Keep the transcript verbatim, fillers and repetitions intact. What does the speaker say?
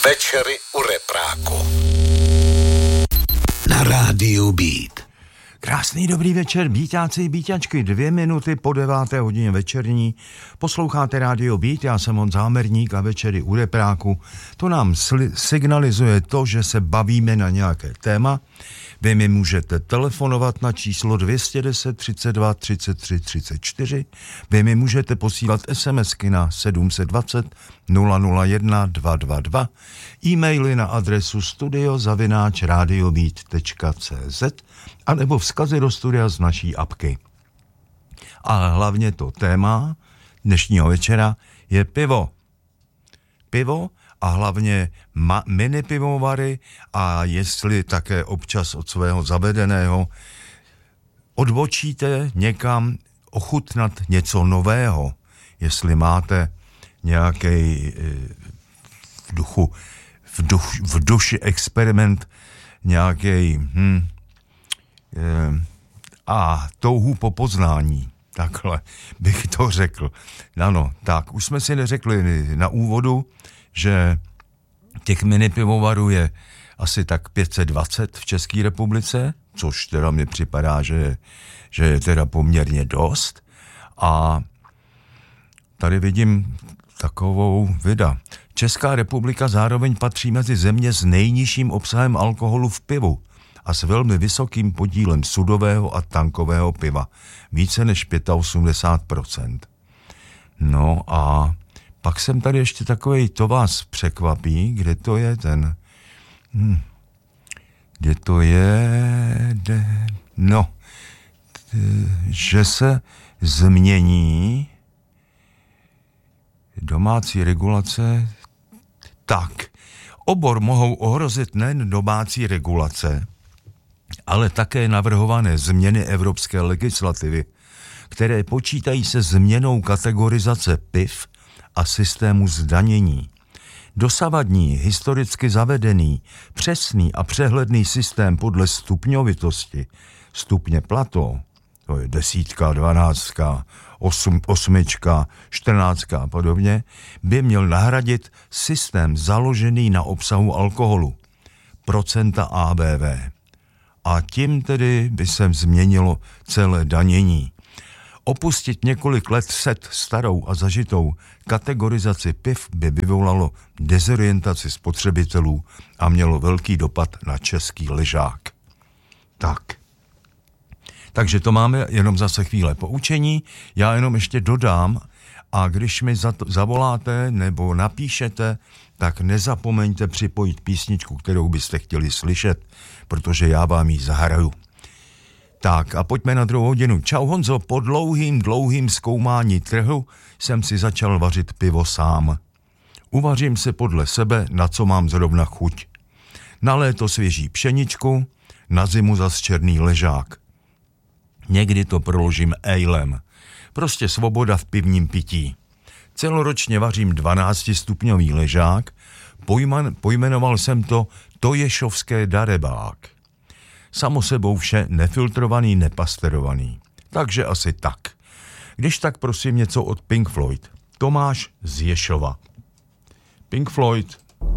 Večery u repráku na rádiu Beat. Krásný dobrý večer, býťáci, býťačky, dvě minuty po deváté hodině večerní. Posloucháte rádio Beat, já jsem Honza Hamerník a Večery u repráku. To nám sli- signalizuje to, že se bavíme na nějaké téma. Vy mi můžete telefonovat na číslo dvě deset, třicet dva, třicet tři, třicet čtyři. Vy mi můžete posílat SMSky na sedm set dvacet, nula nula jedna, dva dva dva. E-maily na adresu studio zavináč radiobeat tečka cé zet a nebo vzkazy do studia z naší apky. A hlavně to téma dnešního večera je pivo. Pivo a hlavně ma- mini pivovary a jestli také občas od svého zavedeného odbočíte někam ochutnat něco nového, jestli máte nějaký v duchu, v, duch, v duši experiment, nějaký hm, eh, a touhu po poznání. Takhle bych to řekl. Ano, tak, už jsme si neřekli na úvodu, že těch mini pivovarů je asi tak pět set dvacet v České republice, což teda mi připadá, že, že je teda poměrně dost. A tady vidím takovou vida. Česká republika zároveň patří mezi země s nejnižším obsahem alkoholu v pivu a s velmi vysokým podílem sudového a tankového piva. Více než osmdesát pět procent. No a pak jsem tady ještě takovej, to vás překvapí, kde to je ten, hm, kde to je, de, no, t, že se změní domácí regulace, tak, obor mohou ohrozit nejen domácí regulace, ale také navrhované změny evropské legislativy, které počítají se změnou kategorizace piv a systému zdanění. Dosavadní, historicky zavedený, přesný a přehledný systém podle stupňovitosti, stupně plato, to je desítka, dvanáctka, osm, osmička, čtrnáctka a podobně, by měl nahradit systém založený na obsahu alkoholu, procenta A B V. A tím tedy by se změnilo celé danění. Opustit několik let set starou a zažitou kategorizaci piv by vyvolalo dezorientaci spotřebitelů a mělo velký dopad na český ležák. Tak. Takže to máme jenom zase chvíle poučení. Já jenom ještě dodám a když mi za to zavoláte nebo napíšete, tak nezapomeňte připojit písničku, kterou byste chtěli slyšet, protože já vám ji zahraju. Tak a pojďme na druhou hodinu. Čau Honzo, po dlouhým, dlouhým zkoumání trhu jsem si začal vařit pivo sám. Uvařím si podle sebe, na co mám zrovna chuť. Na léto svěží pšeničku, na zimu zas černý ležák. Někdy to proložím ejlem. Prostě svoboda v pivním pití. Celoročně vařím dvanáctistupňový ležák, pojman, pojmenoval jsem to Toješovské darebák. Samo sebou vše nefiltrovaný, nepasterovaný. Takže asi tak. Když tak prosím něco od Pink Floyd. Tomáš z Ješova. Pink Floyd